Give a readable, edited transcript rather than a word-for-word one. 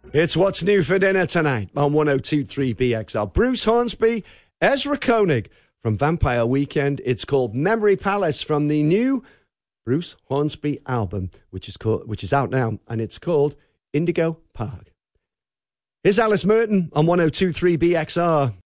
It's What's New for Dinner tonight on 102.3 BXL. Bruce Hornsby, Ezra Koenig from Vampire Weekend. It's called Memory Palace from the new Bruce Hornsby album, which is out now, and it's called Indigo Park. Here's Alice Merton on 102.3 BXR.